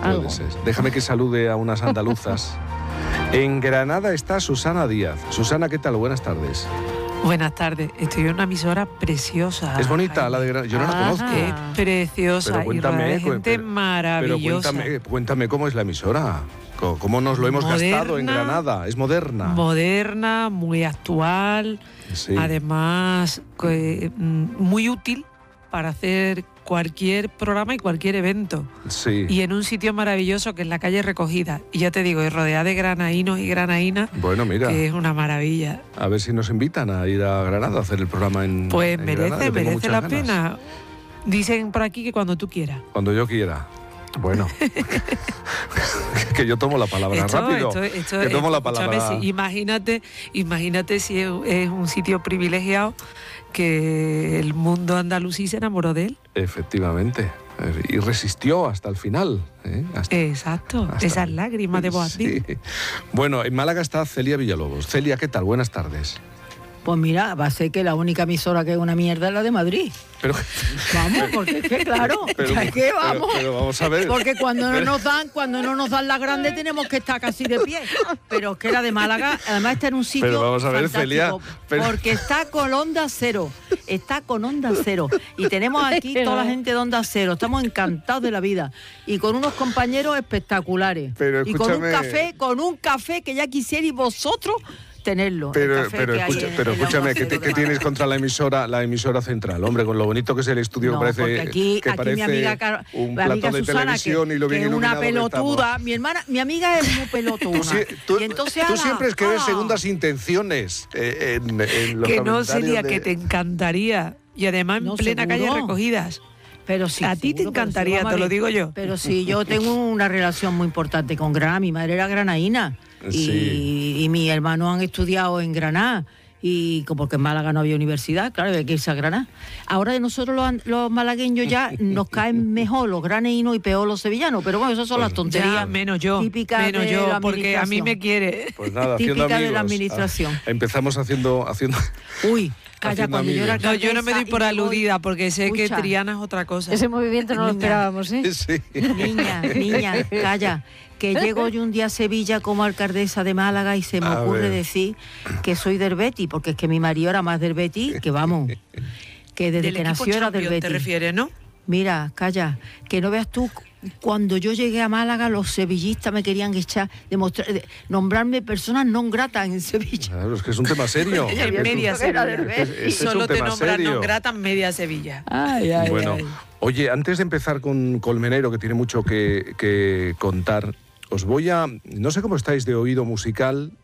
Puede ser. Déjame que salude a unas andaluzas. En Granada está Susana Díaz. Susana, ¿qué tal? Buenas tardes. Buenas tardes. Estoy en una emisora preciosa. Es bonita la de Granada. Yo no la conozco. Es preciosa. Pero cuéntame, y gente maravillosa. Pero cuéntame cómo es la emisora. ¿Cómo nos lo hemos gastado en Granada? Es moderna. Moderna, muy actual. Sí. Además, muy útil para hacer cualquier programa y cualquier evento. Sí. Y en un sitio maravilloso que es la calle Recogida. Y ya te digo, es rodeada de granaínos y granainas. Bueno, mira. Que es una maravilla. A ver si nos invitan a ir a Granada a hacer el programa en Pues en merece la ganas. pena. Dicen por aquí que cuando tú quieras. Cuando yo quiera. Bueno. Que yo tomo la palabra rápido. Que tomo la palabra. Sí, imagínate si es un sitio privilegiado que el mundo andalusí se enamoró de él. Efectivamente. Y resistió hasta el final. Exacto. Esas lágrimas de Boabdil. Sí. Bueno, en Málaga está Celia Villalobos. Celia, ¿qué tal? Buenas tardes. Pues mira, va a ser que la única emisora que es una mierda es la de Madrid. Pero, vamos, porque es que claro, pero vamos a ver. Porque cuando no nos dan la grande tenemos que estar casi de pie. Pero es que la de Málaga, además está en un sitio pero vamos a ver, Celia, porque está con Onda Cero. Y tenemos aquí toda la gente de Onda Cero. Estamos encantados de la vida. Y con unos compañeros espectaculares. Pero y con un café que ya quisierais vosotros tenerlo. Pero escúchame, ¿qué tienes contra la emisora central? Hombre, con lo bonito que es el estudio, parece aquí parece mi amiga, un plató de Susana, televisión y lo bien que es una iluminado pelotuda. Mi amiga es muy pelotuda. Tú entonces, siempre escribes segundas intenciones en los que no comentarios sería que te encantaría. Y además en plena calle Recogidas. Pero sí, a ti te encantaría, te lo digo yo. Pero sí, yo tengo una relación muy importante con Granada. Mi madre era granaína. Sí. Y mis hermanos han estudiado en Granada. Y porque en Málaga no había universidad, claro, hay que irse a Granada. Ahora de nosotros los malagueños ya nos caen mejor los granadinos y peor los sevillanos. Pero bueno, esas son las tonterías. Ya, menos yo, porque a mí me quiere. Pues nada, típica de la administración. Empezamos haciendo. Uy. Calla, cuando yo era alcaldesa, yo no me doy por aludida porque sé que Triana es otra cosa. Ese movimiento no lo esperábamos, ¿eh? Sí. Niña, calla. Que llego yo un día a Sevilla como alcaldesa de Málaga y se me ocurre decir que soy del Betis, porque es que mi marido era más del Betis, que vamos, que desde que nació era del Betis. ¿Te refieres, no? Mira, calla, que no veas tú, cuando yo llegué a Málaga los sevillistas me querían echar, nombrarme personas non gratas en Sevilla. Claro, es que es un tema serio. En media Sevilla. Y solo te nombran non gratas media Sevilla. Bueno, oye, antes de empezar con Colmenero, que tiene mucho que contar, os voy a... No sé cómo estáis de oído musical,